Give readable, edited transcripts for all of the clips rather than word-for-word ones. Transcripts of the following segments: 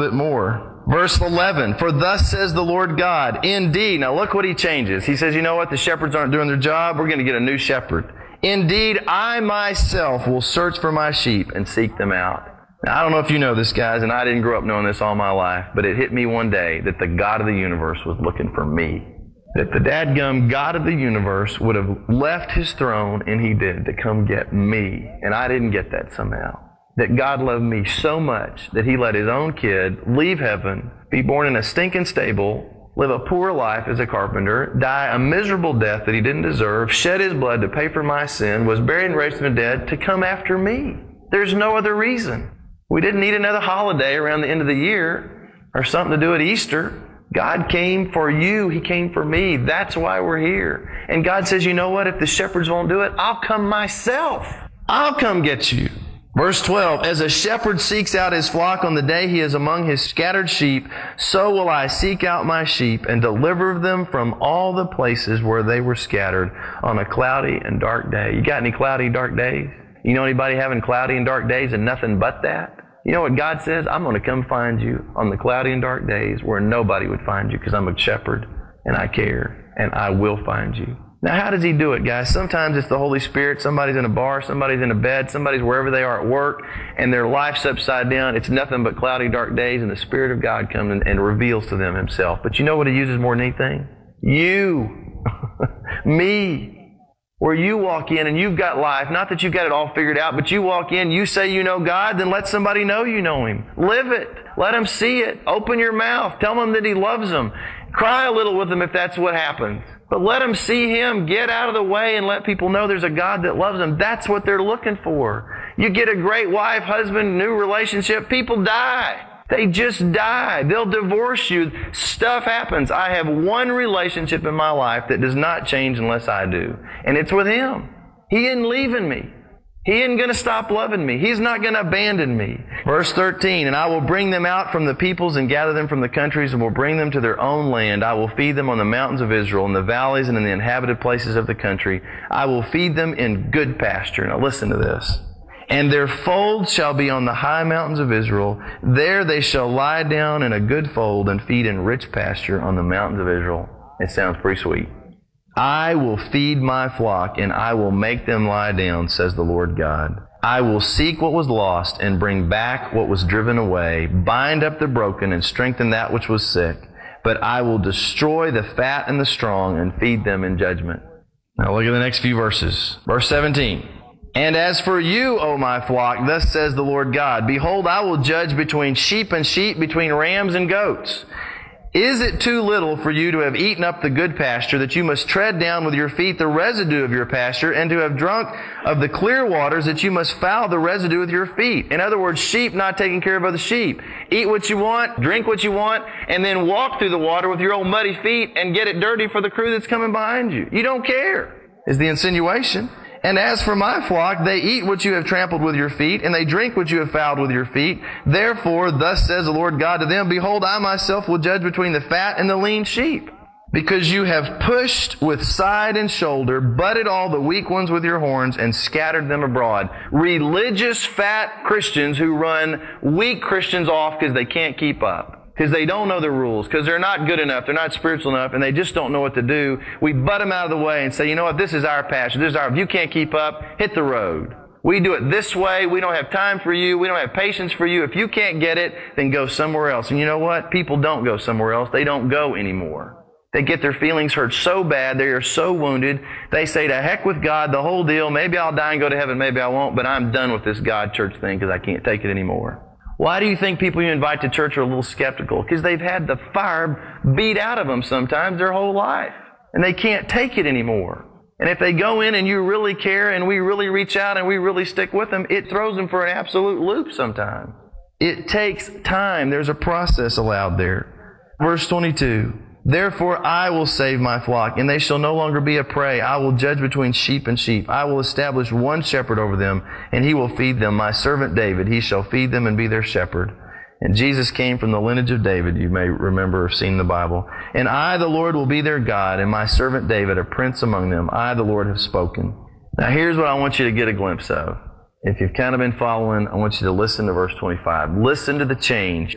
bit more. Verse 11, for thus says the Lord God, indeed, now look what he changes. He says, you know what, the shepherds aren't doing their job, we're going to get a new shepherd. Indeed, I myself will search for my sheep and seek them out. Now, I don't know if you know this, guys, and I didn't grow up knowing this all my life, but it hit me one day that the God of the universe was looking for me. That the dadgum God of the universe would have left His throne, and He did, to come get me. And I didn't get that somehow. That God loved me so much that He let His own kid leave heaven, be born in a stinking stable, live a poor life as a carpenter, die a miserable death that He didn't deserve, shed His blood to pay for my sin, was buried and raised from the dead to come after me. There's no other reason. We didn't need another holiday around the end of the year or something to do at Easter. God came for you. He came for me. That's why we're here. And God says, you know what? If the shepherds won't do it, I'll come myself. I'll come get you. Verse 12, as a shepherd seeks out his flock on the day he is among his scattered sheep, so will I seek out my sheep and deliver them from all the places where they were scattered on a cloudy and dark day. You got any cloudy, dark days? You know anybody having cloudy and dark days and nothing but that? You know what God says? I'm going to come find you on the cloudy and dark days where nobody would find you, because I'm a shepherd and I care and I will find you. Now, how does He do it, guys? Sometimes it's the Holy Spirit. Somebody's in a bar, somebody's in a bed, somebody's wherever they are at work, and their life's upside down. It's nothing but cloudy, dark days, and the Spirit of God comes and reveals to them Himself. But you know what He uses more than anything? You. Me. Where you walk in and you've got life, not that you've got it all figured out, but you walk in, you say you know God, then let somebody know you know Him. Live it. Let them see it. Open your mouth. Tell them that He loves them. Cry a little with them if that's what happens. But let them see Him. Get out of the way and let people know there's a God that loves them. That's what they're looking for. You get a great wife, husband, new relationship, people die. They just die. They'll divorce you. Stuff happens. I have one relationship in my life that does not change unless I do. And it's with Him. He isn't leaving me. He isn't going to stop loving me. He's not going to abandon me. Verse 13, and I will bring them out from the peoples and gather them from the countries and will bring them to their own land. I will feed them on the mountains of Israel, in the valleys and in the inhabited places of the country. I will feed them in good pasture. Now listen to this. And their folds shall be on the high mountains of Israel. There they shall lie down in a good fold and feed in rich pasture on the mountains of Israel. It sounds pretty sweet. I will feed my flock, and I will make them lie down, says the Lord God. I will seek what was lost and bring back what was driven away, bind up the broken and strengthen that which was sick. But I will destroy the fat and the strong and feed them in judgment. Now look at the next few verses. Verse 17. And as for you, O my flock, thus says the Lord God, behold, I will judge between sheep and sheep, between rams and goats. Is it too little for you to have eaten up the good pasture, that you must tread down with your feet the residue of your pasture, and to have drunk of the clear waters, that you must foul the residue with your feet? In other words, sheep not taking care of other sheep. Eat what you want, drink what you want, and then walk through the water with your old muddy feet and get it dirty for the crew that's coming behind you. You don't care, is the insinuation. And as for my flock, they eat what you have trampled with your feet, and they drink what you have fouled with your feet. Therefore, thus says the Lord God to them, behold, I myself will judge between the fat and the lean sheep. Because you have pushed with side and shoulder, butted all the weak ones with your horns, and scattered them abroad. Religious fat Christians who run weak Christians off because they can't keep up. Because they don't know the rules, because they're not good enough, they're not spiritual enough, and they just don't know what to do. We butt them out of the way and say, you know what, this is our pasture, this is our, if you can't keep up, hit the road. We do it this way, we don't have time for you, we don't have patience for you. If you can't get it, then go somewhere else. And you know what? People don't go somewhere else, they don't go anymore. They get their feelings hurt so bad, they are so wounded, they say, to heck with God, the whole deal, maybe I'll die and go to heaven, maybe I won't, but I'm done with this God church thing because I can't take it anymore. Why do you think people you invite to church are a little skeptical? Because they've had the fire beat out of them sometimes their whole life. And they can't take it anymore. And if they go in and you really care and we really reach out and we really stick with them, it throws them for an absolute loop sometimes. It takes time. There's a process allowed there. Verse 22. Therefore I will save my flock, and they shall no longer be a prey. I will judge between sheep and sheep. I will establish one shepherd over them, and he will feed them. My servant David, he shall feed them and be their shepherd. And Jesus came from the lineage of David, you may remember or have seen the Bible. And I, the Lord, will be their God, and my servant David, a prince among them. I, the Lord, have spoken. Now here's what I want you to get a glimpse of. If you've kind of been following, I want you to listen to verse 25. Listen to the change. It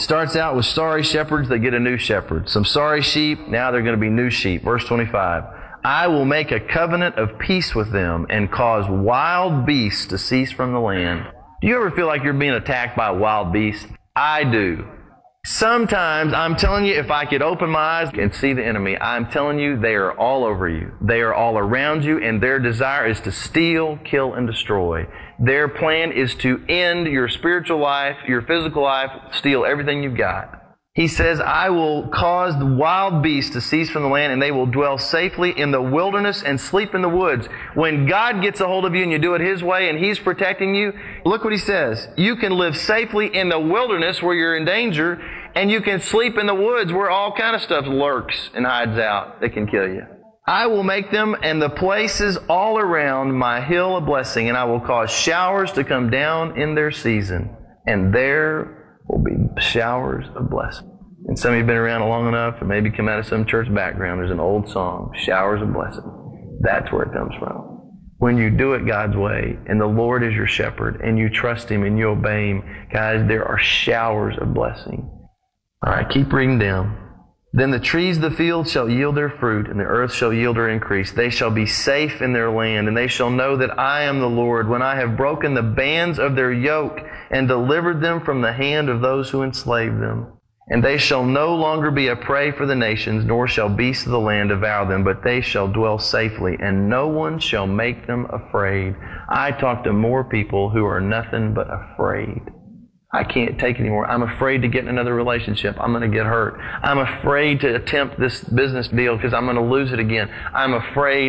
starts out with sorry shepherds, they get a new shepherd. Some sorry sheep, now they're going to be new sheep. Verse 25. I will make a covenant of peace with them and cause wild beasts to cease from the land. Do you ever feel like you're being attacked by a wild beast? I do. Sometimes, I'm telling you, if I could open my eyes and see the enemy, I'm telling you, they are all over you. They are all around you, and their desire is to steal, kill, and destroy. Their plan is to end your spiritual life, your physical life, steal everything you've got. He says, I will cause the wild beasts to cease from the land, and they will dwell safely in the wilderness and sleep in the woods. When God gets a hold of you and you do it His way and He's protecting you, look what He says. You can live safely in the wilderness where you're in danger, and you can sleep in the woods where all kind of stuff lurks and hides out that can kill you. I will make them and the places all around my hill a blessing, and I will cause showers to come down in their season, and there will be showers of blessing. And some of you have been around long enough, or maybe come out of some church background. There's an old song, showers of blessing. That's where it comes from. When you do it God's way, and the Lord is your shepherd, and you trust Him and you obey Him, guys, there are showers of blessing. All right, keep reading down. Then the trees of the field shall yield their fruit, and the earth shall yield her increase. They shall be safe in their land, and they shall know that I am the Lord, when I have broken the bands of their yoke and delivered them from the hand of those who enslaved them. And they shall no longer be a prey for the nations, nor shall beasts of the land devour them, but they shall dwell safely, and no one shall make them afraid. I talk to more people who are nothing but afraid. I can't take it anymore. I'm afraid to get in another relationship. I'm going to get hurt. I'm afraid to attempt this business deal because I'm going to lose it again. I'm afraid.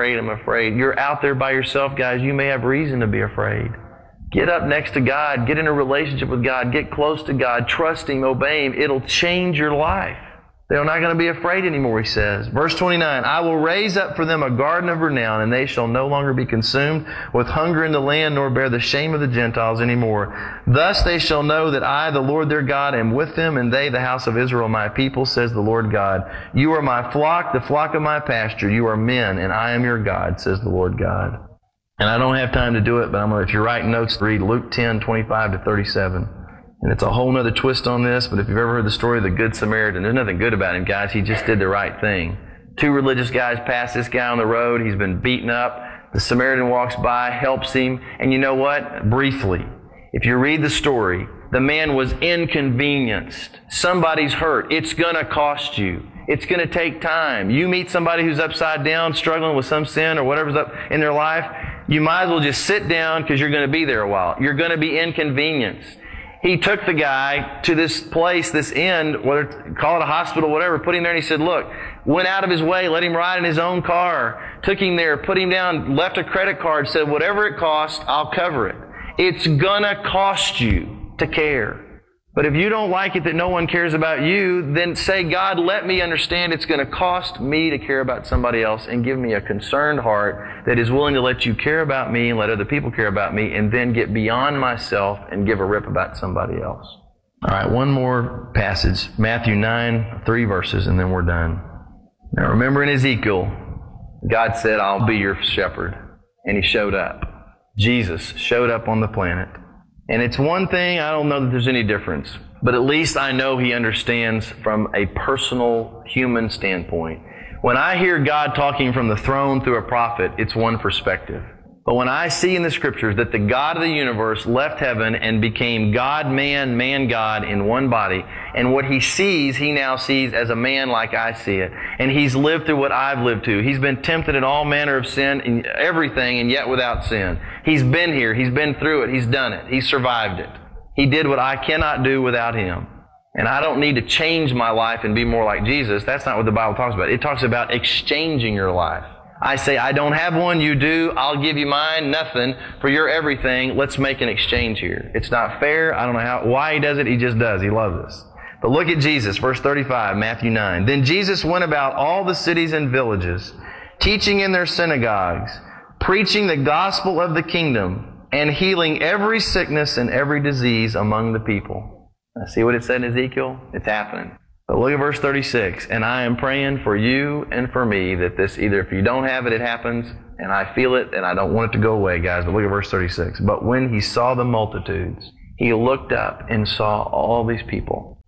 You're out there by yourself, guys. You may have reason to be afraid. Get up next to God. Get in a relationship with God. Get close to God. Trust Him. Obey Him. It'll change your life. They're not going to be afraid anymore, He says. Verse 29, I will raise up for them a garden of renown, and they shall no longer be consumed with hunger in the land, nor bear the shame of the Gentiles anymore. Thus they shall know that I, the Lord their God, am with them, and they, the house of Israel, my people, says the Lord God. You are my flock, the flock of my pasture. You are men, and I am your God, says the Lord God. And I don't have time to do it, but if you're writing notes, read Luke 10, 25 to 37. And it's a whole other twist on this, but if you've ever heard the story of the Good Samaritan, there's nothing good about him, guys. He just did the right thing. Two religious guys pass this guy on the road. He's been beaten up. The Samaritan walks by, helps him. And you know what? Briefly, if you read the story, the man was inconvenienced. Somebody's hurt. It's going to cost you. It's going to take time. You meet somebody who's upside down, struggling with some sin or whatever's up in their life, you might as well just sit down because you're going to be there a while. You're going to be inconvenienced. He took the guy to this place, this inn, whether call it a hospital, whatever, put him there, and he said, look, went out of his way, let him ride in his own car, took him there, put him down, left a credit card, said, whatever it costs, I'll cover it. It's gonna cost you to care. But if you don't like it that no one cares about you, then say, God, let me understand it's going to cost me to care about somebody else, and give me a concerned heart that is willing to let you care about me and let other people care about me, and then get beyond myself and give a rip about somebody else. All right, one more passage. Matthew 9, 3 verses, and then we're done. Now remember in Ezekiel, God said, I'll be your shepherd. And He showed up. Jesus showed up on the planet. And it's one thing, I don't know that there's any difference, but at least I know He understands from a personal human standpoint. When I hear God talking from the throne through a prophet, it's one perspective. But when I see in the Scriptures that the God of the universe left heaven and became God-man, man-God in one body, and what He sees, He now sees as a man like I see it. And He's lived through what I've lived through. He's been tempted in all manner of sin, in everything, and yet without sin. He's been here. He's been through it. He's done it. He's survived it. He did what I cannot do without Him. And I don't need to change my life and be more like Jesus. That's not what the Bible talks about. It talks about exchanging your life. I say, I don't have one, you do, I'll give you mine, nothing, for your everything. Let's make an exchange here. It's not fair. I don't know why He does it. He just does. He loves us. But look at Jesus, verse 35, Matthew 9. Then Jesus went about all the cities and villages, teaching in their synagogues, preaching the gospel of the kingdom, and healing every sickness and every disease among the people. Now, see what it said in Ezekiel? It's happening. But look at verse 36. And I am praying for you and for me that this, either if you don't have it, it happens, and I feel it, and I don't want it to go away, guys. But look at verse 36. But when He saw the multitudes, He looked up and saw all these people.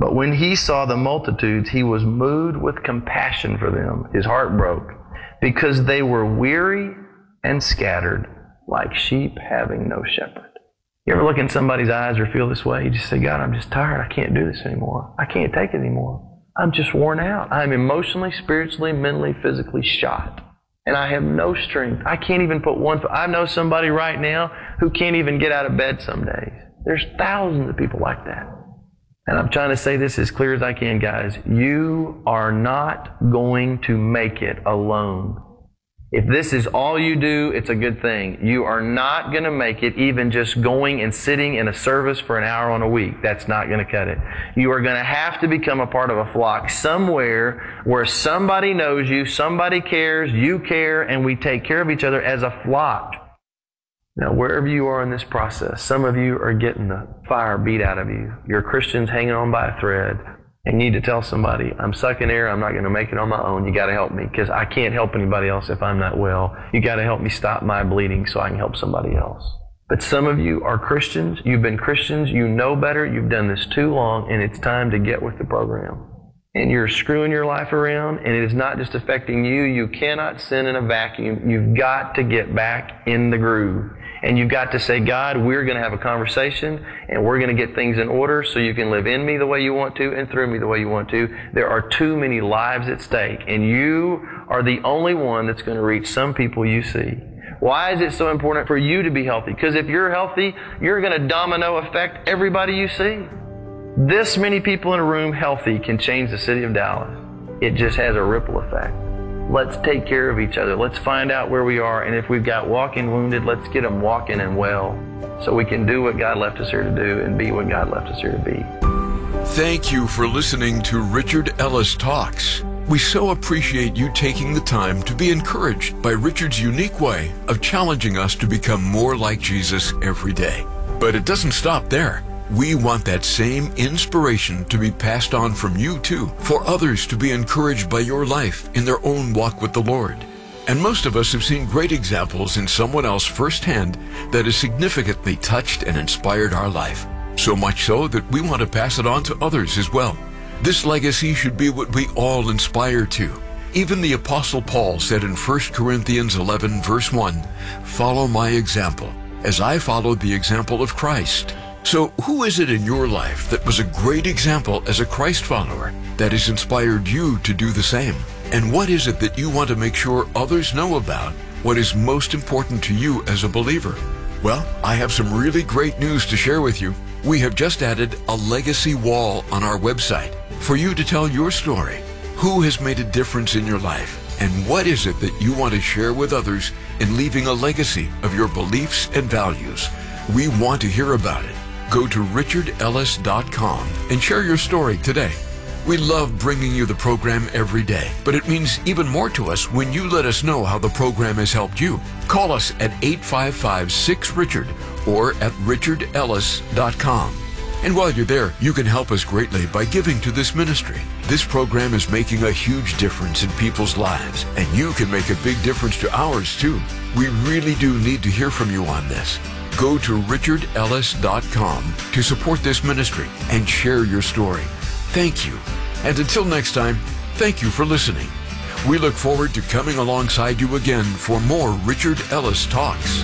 But when he saw the multitudes, he was moved with compassion for them. His heart broke, because they were weary and scattered, like sheep having no shepherd. You ever look in somebody's eyes or feel this way? You just say, God, I'm just tired. I can't do this anymore. I can't take it anymore. I'm just worn out. I'm emotionally, spiritually, mentally, physically shot. And I have no strength. I can't even put one foot. I know somebody right now who can't even get out of bed some days. There's thousands of people like that. And I'm trying to say this as clear as I can, guys. You are not going to make it alone. If this is all you do, it's a good thing. You are not going to make it even just going and sitting in a service for an hour on a week. That's not going to cut it. You are going to have to become a part of a flock somewhere where somebody knows you, somebody cares, you care, and we take care of each other as a flock. Now, wherever you are in this process, some of you are getting the fire beat out of you. You're Christians hanging on by a thread. And you need to tell somebody, I'm sucking air, I'm not going to make it on my own. You got to help me, because I can't help anybody else if I'm not well. You got to help me stop my bleeding so I can help somebody else. But some of you are Christians, you've been Christians, you know better, you've done this too long, and it's time to get with the program. And you're screwing your life around, and it is not just affecting you. You cannot sin in a vacuum. You've got to get back in the groove. And you've got to say, God, we're going to have a conversation, and we're going to get things in order so you can live in me the way you want to and through me the way you want to. There are too many lives at stake, and you are the only one that's going to reach some people you see. Why is it so important for you to be healthy? Because if you're healthy, you're going to domino affect everybody you see. This many people in a room healthy can change the city of Dallas. It just has a ripple effect. Let's take care of each other. Let's find out where we are. And if we've got walking wounded, let's get them walking and well so we can do what God left us here to do and be what God left us here to be. Thank you for listening to Richard Ellis Talks. We so appreciate you taking the time to be encouraged by Richard's unique way of challenging us to become more like Jesus every day. But it doesn't stop there. We want that same inspiration to be passed on from you too, for others to be encouraged by your life in their own walk with the Lord. And most of us have seen great examples in someone else firsthand that has significantly touched and inspired our life. So much so that we want to pass it on to others as well. This legacy should be what we all inspire to. Even the Apostle Paul said in 1 Corinthians 11 verse 1, "Follow my example, as I followed the example of Christ." So who is it in your life that was a great example as a Christ follower that has inspired you to do the same? And what is it that you want to make sure others know about? What is most important to you as a believer? Well, I have some really great news to share with you. We have just added a legacy wall on our website for you to tell your story. Who has made a difference in your life? And what is it that you want to share with others in leaving a legacy of your beliefs and values? We want to hear about it. Go to richardellis.com and share your story today. We love bringing you the program every day, but it means even more to us when you let us know how the program has helped you. Call us at 855-6-RICHARD or at richardellis.com. And while you're there, you can help us greatly by giving to this ministry. This program is making a huge difference in people's lives, and you can make a big difference to ours too. We really do need to hear from you on this. Go to richardellis.com to support this ministry and share your story. Thank you. And until next time, thank you for listening. We look forward to coming alongside you again for more Richard Ellis Talks.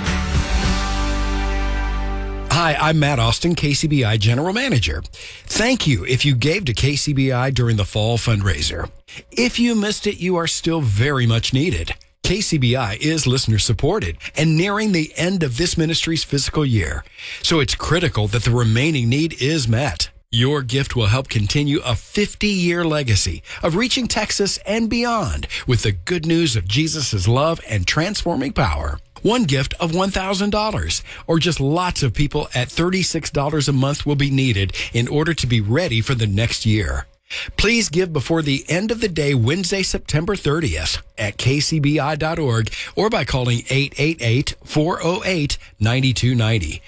Hi, I'm Matt Austin, KCBI General Manager. Thank you if you gave to KCBI during the fall fundraiser. If you missed it, you are still very much needed. KCBI is listener supported and nearing the end of this ministry's fiscal year, so it's critical that the remaining need is met. Your gift will help continue a 50-year legacy of reaching Texas and beyond with the good news of Jesus' love and transforming power. One gift of $1,000 or just lots of people at $36 a month will be needed in order to be ready for the next year. Please give before the end of the day, Wednesday, September 30th at kcbi.org or by calling 888-408-9290,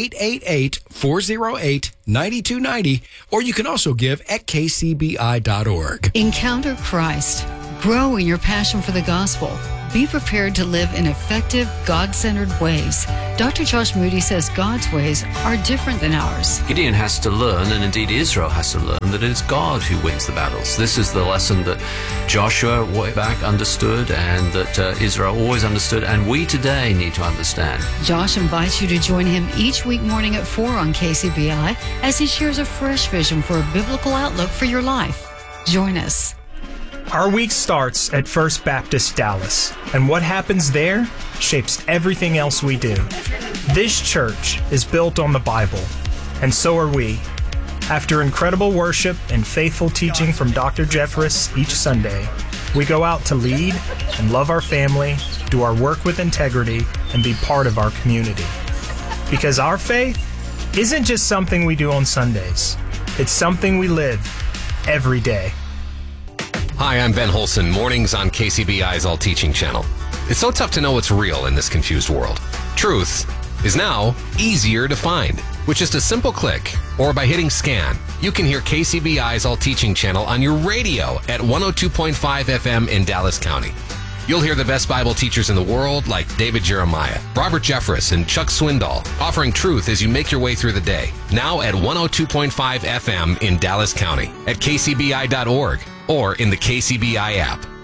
888-408-9290, or you can also give at kcbi.org. Encounter Christ. Grow in your passion for the gospel. Be prepared to live in effective, God-centered ways. Dr. Josh Moody says God's ways are different than ours. Gideon has to learn, and indeed Israel has to learn, that it is God who wins the battles. This is the lesson that Joshua way back understood, and that Israel always understood, and we today need to understand. Josh invites you to join him each week morning at 4 on KCBI as he shares a fresh vision for a biblical outlook for your life. Join us. Our week starts at First Baptist Dallas, and what happens there shapes everything else we do. This church is built on the Bible, and so are we. After incredible worship and faithful teaching from Dr. Jeffress each Sunday, we go out to lead and love our family, do our work with integrity, and be part of our community. Because our faith isn't just something we do on Sundays. It's something we live every day. Hi, I'm Ben Holson, mornings on KCBI's All Teaching channel. It's so tough to know what's real in this confused world. Truth is now easier to find. With just a simple click or by hitting scan, you can hear KCBI's All Teaching channel on your radio at 102.5 FM in Dallas County. You'll hear the best Bible teachers in the world like David Jeremiah, Robert Jeffress, and Chuck Swindoll offering truth as you make your way through the day. Now at 102.5 FM in Dallas County, at kcbi.org, or in the KCBI app.